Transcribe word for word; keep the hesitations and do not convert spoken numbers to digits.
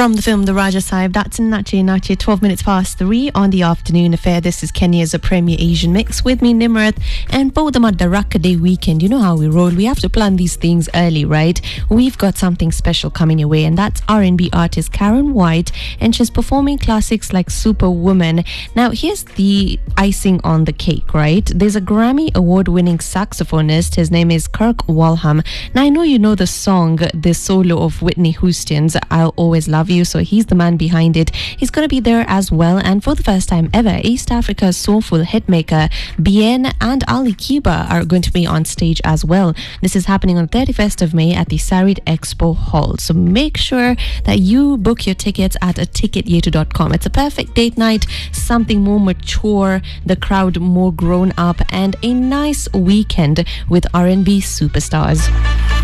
From the film The Raja Sahib, that's Nache Nache, twelve minutes past three on the afternoon affair. This is Kenya's Premier Asian Mix with me, Nimrath, and for the Madaraka Day weekend, you know how we roll. We have to plan these things early, right? We've got something special coming your way, and that's R and B artist Karen White, and she's performing classics like Superwoman. Now, here's the icing on the cake, right? There's a Grammy award-winning saxophonist. His name is Kirk Walham. Now, I know you know the song, the solo of Whitney Houston's I'll Always Love You, so he's the man behind it. He's going to be there as well, and for the first time ever, East Africa's soulful hitmaker Bien and Ali Kiba are going to be on stage as well. This is happening on thirty-first of May at the Sarit Expo Hall, so make sure that you book your tickets at a ticket yetu dot com. It's a perfect date night, something more mature, the crowd more grown up, and a nice weekend with R and B superstars.